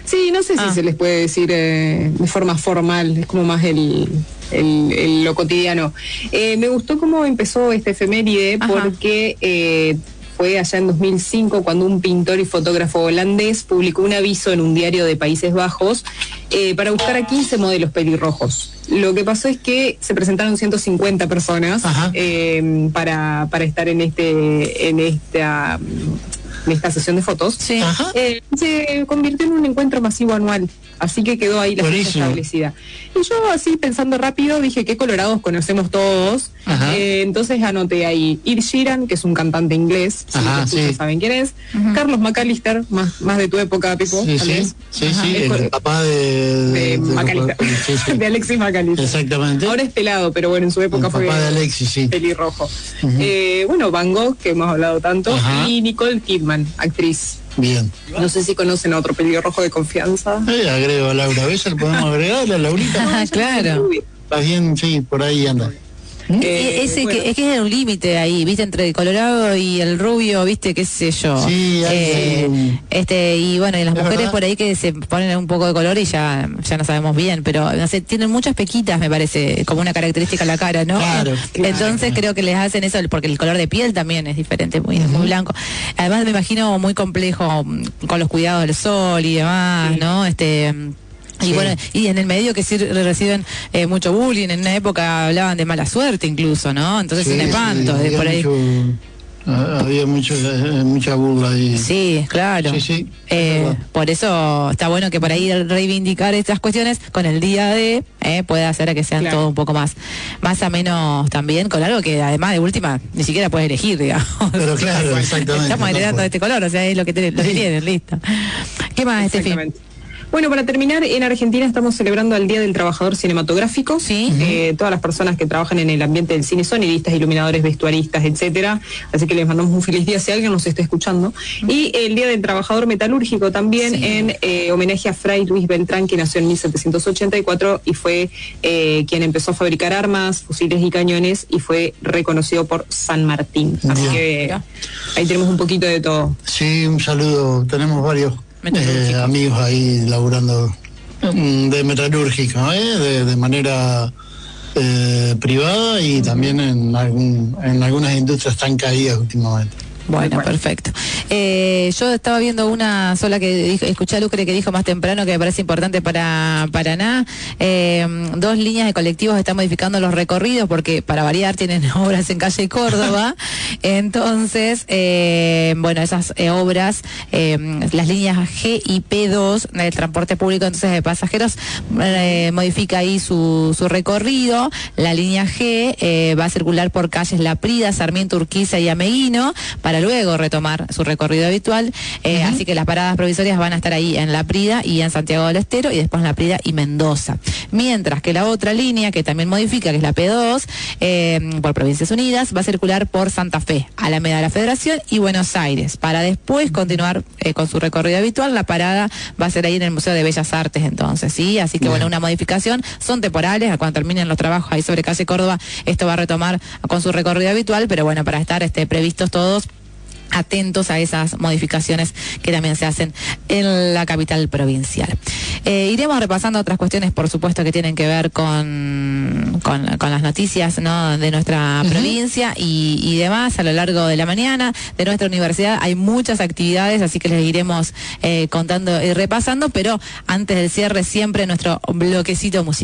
Sí, no sé si se les puede decir de forma formal, es como más lo cotidiano. Me gustó cómo empezó este efeméride porque fue allá en 2005 cuando un pintor y fotógrafo holandés publicó un aviso en un diario de Países Bajos para buscar a 15 modelos pelirrojos. Lo que pasó es que se presentaron 150 personas para estar en esta sesión de fotos. Sí. Se convirtió en un encuentro masivo anual, así que quedó ahí la fecha establecida. Y yo así pensando rápido dije, qué colorados conocemos todos. Entonces anoté ahí Ed Sheeran, que es un cantante inglés, si saben quién es. Carlos McAllister, más de tu época, Pipo. El papá de McAllister, de Alexis McAllister. Exactamente. Ahora es pelado, pero bueno, en su época fue papá de Alexis, pelirrojo. Bueno, Van Gogh, que hemos hablado tanto, y Nicole Kidman, actriz. Bien. No sé si conocen a otro pelirrojo de confianza. Agrego a Laura Besser, ¿podemos agregarle a Laurita? Claro. Está bien, sí, por ahí anda. Es que es un límite ahí, viste, entre el colorado y el rubio, viste, qué sé yo. Sí, y bueno, y las mujeres verdad por ahí que se ponen un poco de color y ya no sabemos bien, pero no sé, tienen muchas pequitas, me parece, como una característica en la cara, ¿no? Claro. Entonces creo que les hacen eso, porque el color de piel también es diferente, muy blanco. Además me imagino muy complejo con los cuidados del sol y demás, ¿no? Y bueno, y en el medio que sí reciben mucho bullying, en una época hablaban de mala suerte incluso, ¿no? Entonces un espanto de por ahí. Había mucha burla ahí. Sí, claro. Por eso está bueno que por ahí reivindicar estas cuestiones con el día de puede hacer a que sean todo un poco más amenos también, con algo que además de última ni siquiera puedes elegir, digamos. Pero claro, exactamente. Estamos heredando este color, o sea, es lo que tienen, listo. ¿Qué más, Estefi? Bueno, para terminar, en Argentina estamos celebrando el Día del Trabajador Cinematográfico. Todas las personas que trabajan en el ambiente del cine, sonidistas, iluminadores, vestuaristas, etcétera. Así que les mandamos un feliz día si alguien nos está escuchando. Y el Día del Trabajador Metalúrgico también en homenaje a Fray Luis Beltrán, que nació en 1784 y fue quien empezó a fabricar armas, fusiles y cañones y fue reconocido por San Martín. Así que ahí tenemos un poquito de todo. Sí, un saludo. Tenemos varios amigos ahí laburando de metalúrgico, de manera privada y también en algunas industrias tan caídas últimamente. Bueno, perfecto. Yo estaba viendo una sola que escuché a Lucre que dijo más temprano que me parece importante para Paraná. 2 líneas de colectivos están modificando los recorridos porque para variar tienen obras en calle Córdoba. Entonces, bueno, esas obras, las líneas G y P2 del transporte público entonces de pasajeros modifica ahí su recorrido. La línea G va a circular por calles La Prida, Sarmiento, Urquiza y Ameguino para luego retomar su recorrido habitual, así que las paradas provisorias van a estar ahí en La Prida y en Santiago del Estero y después en La Prida y Mendoza, mientras que la otra línea que también modifica, que es la P2 por Provincias Unidas, va a circular por Santa Fe, Alameda de la Federación y Buenos Aires, para después continuar con su recorrido habitual. La parada va a ser ahí en el Museo de Bellas Artes entonces, ¿sí? Así que bueno, una modificación, son temporales, a cuando terminen los trabajos ahí sobre calle Córdoba, esto va a retomar con su recorrido habitual, pero bueno, para estar previstos todos atentos a esas modificaciones que también se hacen en la capital provincial. Iremos repasando otras cuestiones, por supuesto, que tienen que ver con las noticias, ¿no?, de nuestra provincia y demás a lo largo de la mañana. De nuestra universidad hay muchas actividades, así que les iremos contando y repasando, pero antes del cierre siempre nuestro bloquecito musical.